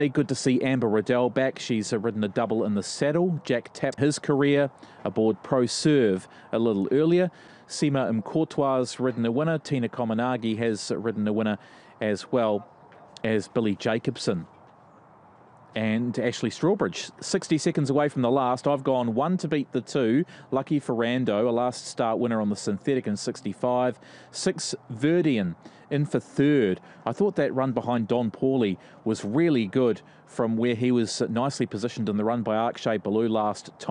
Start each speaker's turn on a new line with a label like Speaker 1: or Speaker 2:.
Speaker 1: Good to see Amber Riddell back. She's ridden a double in the saddle. Jack tapped his career aboard Pro Serve a little earlier. Sima Mkortwa's ridden a winner. Tina Komanagi has ridden a winner as well as Billy Jacobson. And Ashley Strawbridge, 60 seconds away from the last. I've gone 1 to beat the 2. Lucky for Rando, a last start winner on the synthetic in 65. 6 Verdian in for third. I thought that run behind Don Pauly was really good from where he was nicely positioned in the run by Akshay Baloo last time.